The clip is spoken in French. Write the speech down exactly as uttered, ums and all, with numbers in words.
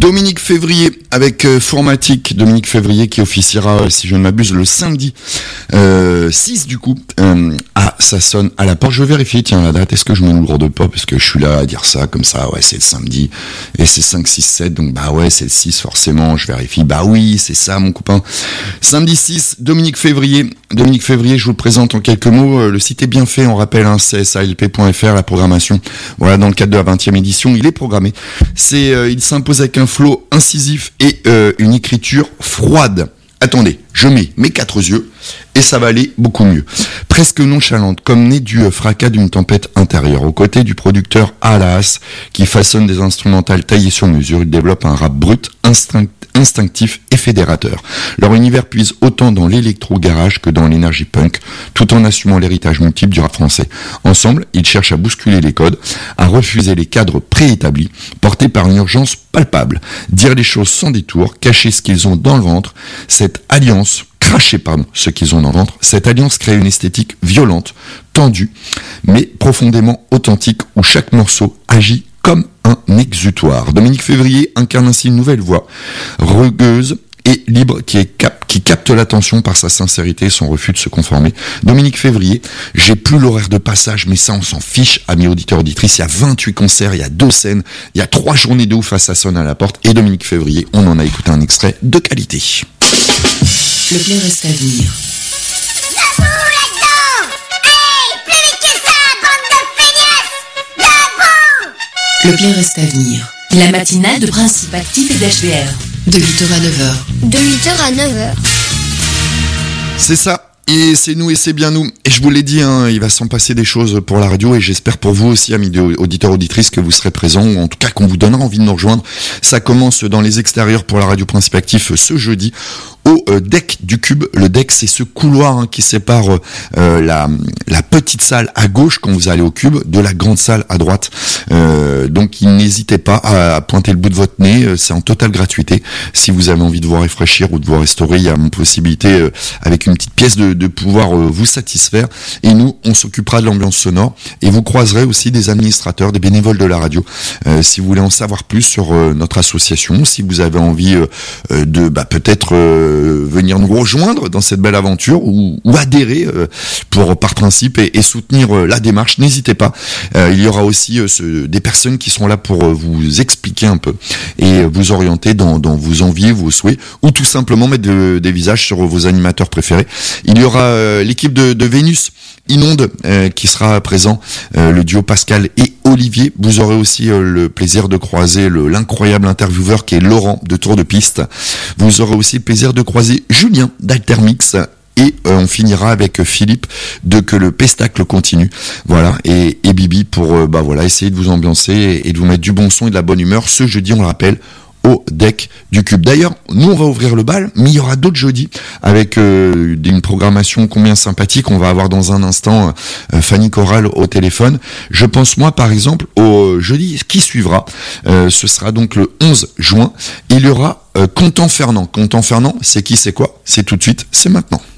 Dominique Février avec euh, Fourmatique. Dominique Février qui officiera, si je ne m'abuse, le samedi euh, six du coup. Euh, ah, ça sonne à la porte. Je vais vérifier, tiens, la date. Est-ce que je me lourde pas? Parce que je suis là à dire ça comme ça. Ouais, c'est le samedi. Et c'est cinq, six, sept. Donc, bah ouais, c'est le six forcément. Je vérifie. Bah oui, c'est ça, mon copain. Samedi six, Dominique Février. Dominique Février, je vous le présente en quelques mots. Le site est bien fait. On rappelle, hein, c s a l p point f r, la programmation. Voilà, dans le cadre de la vingtième édition, il est programmé. C'est, euh, il s'impose avec un flow incisif et euh, une écriture froide. Attendez, je mets mes quatre yeux et ça va aller beaucoup mieux. Presque nonchalante, comme née du fracas d'une tempête intérieure. Aux côtés du producteur Alas, qui façonne des instrumentales taillées sur mesure, il développe un rap brut, instinct, instinctif et fédérateur. Leur univers puise autant dans l'électro-garage que dans l'énergie punk, tout en assumant l'héritage multiple du rap français. Ensemble, ils cherchent à bousculer les codes, à refuser les cadres préétablis, portés par une urgence palpable. Dire les choses sans détour, cacher ce qu'ils ont dans le ventre, cette alliance cracher pardon, ce qu'ils ont dans le ventre. Cette alliance crée une esthétique violente, tendue, mais profondément authentique, où chaque morceau agit comme un exutoire. Dominique Février incarne ainsi une nouvelle voix, rugueuse et libre, qui, est cap- qui capte l'attention par sa sincérité et son refus de se conformer. Dominique Février, j'ai plus l'horaire de passage, mais ça on s'en fiche, amis auditeurs, auditrices. Il y a vingt-huit concerts, il y a deux scènes, il y a trois journées de ouf, ça sonne à la porte. Et Dominique Février, on en a écouté un extrait de qualité. Le bien reste à venir. Debout là-dedans! Hey, plus vite que ça, bande de feignasses! Debout! Le bien reste à venir. La matinale de Principe Actif et d'H B R. De huit heures à neuf heures. De huit heures à neuf heures. C'est ça. Et c'est nous et c'est bien nous. Et je vous l'ai dit, hein, il va s'en passer des choses pour la radio et j'espère pour vous aussi, amis auditeurs, auditrices, que vous serez présents ou en tout cas qu'on vous donnera envie de nous rejoindre. Ça commence dans les extérieurs pour la radio Principe Actif ce jeudi au euh, deck du Cube. Le deck, c'est ce couloir hein, qui sépare euh, la, la petite salle à gauche quand vous allez au Cube de la grande salle à droite. Euh, donc n'hésitez pas à, à pointer le bout de votre nez, c'est en totale gratuité. Si vous avez envie de vous réfléchir ou de vous restaurer, il y a une possibilité euh, avec une petite pièce de, de pouvoir euh, vous satisfaire. Et nous, on s'occupera de l'ambiance sonore et vous croiserez aussi des administrateurs, des bénévoles de la radio. Euh, si vous voulez en savoir plus sur euh, notre association, si vous avez envie euh, de bah, peut-être euh, venir nous rejoindre dans cette belle aventure ou, ou adhérer euh, pour par principe et, et soutenir euh, la démarche, n'hésitez pas. Euh, il y aura aussi euh, ce, des personnes qui seront là pour euh, vous expliquer un peu et vous orienter dans, dans vos envies, vos souhaits, ou tout simplement mettre de, des visages sur vos animateurs préférés. Il y aura euh, l'équipe de, de Vénus Inonde euh, qui sera présent, euh, le duo Pascal et Olivier. Vous aurez aussi euh, le plaisir de croiser le, l'incroyable intervieweur qui est Laurent de Tour de Piste. Vous aurez aussi le plaisir de croiser Julien d'Altermix. Et euh, on finira avec Philippe de Que le Pestacle continue. Voilà, et, et Bibi pour euh, bah voilà essayer de vous ambiancer et, et de vous mettre du bon son et de la bonne humeur ce jeudi, on le rappelle, au deck du Cube. D'ailleurs, nous on va ouvrir le bal, mais il y aura d'autres jeudis avec euh, une programmation combien sympathique. On va avoir dans un instant euh, Fanny Corral au téléphone. Je pense moi par exemple au jeudi qui suivra. Euh, ce sera donc le onze juin. Il y aura euh, Content Fernand. Content Fernand, c'est qui, c'est quoi? C'est tout de suite, c'est maintenant.